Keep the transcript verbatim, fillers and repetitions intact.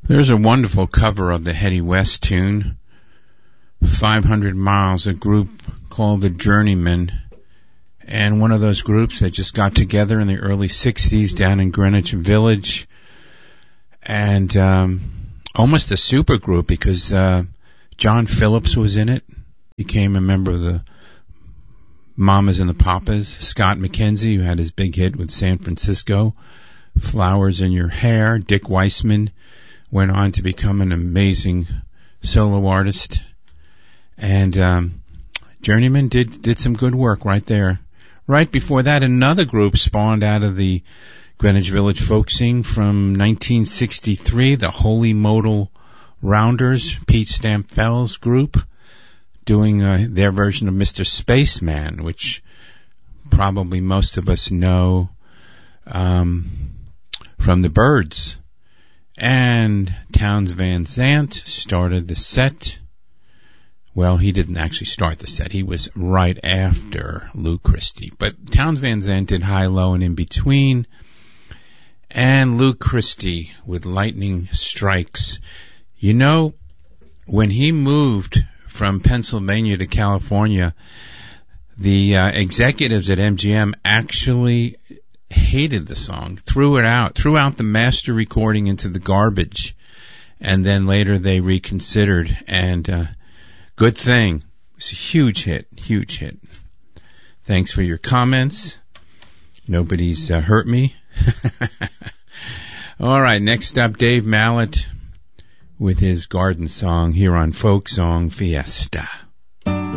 There's a wonderful cover of the Hetty West tune, five hundred miles, a group called the Journeymen, and one of those groups that just got together in the early sixties down in Greenwich Village, and um, almost a super group because uh, John Phillips was in it, became a member of the Mamas and the Papas. Scott McKenzie, who had his big hit with San Francisco, Flowers in Your Hair. Dick Weissman went on to become an amazing solo artist. And um, Journeyman did did some good work right there. Right before that, another group spawned out of the Greenwich Village folk scene from nineteen sixty-three, the Holy Modal Rounders, Pete Stampfell's group, doing uh, their version of Mister Spaceman, which probably most of us know um, from the Byrds. And Townes Van Zandt started the set. Well, he didn't actually start the set. He was right after Lou Christie. But Townes Van Zandt did High, Low, and In Between. And Lou Christie with Lightning Strikes. You know, when he moved from Pennsylvania to California, the uh, executives at M G M actually hated the song, threw it out, threw out the master recording into the garbage, and then later they reconsidered, and uh, good thing. It's a huge hit, huge hit. Thanks for your comments. Nobody's uh, hurt me. All right, next up, Dave Mallet with his garden song here on Folk Song Fiesta.